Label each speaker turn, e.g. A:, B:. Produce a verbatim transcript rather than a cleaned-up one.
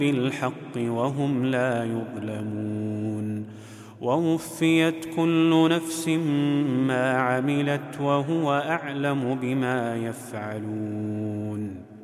A: بالحق وهم لا يظلمون ووفيت كل نفس ما عملت وهو أعلم بما يفعلون.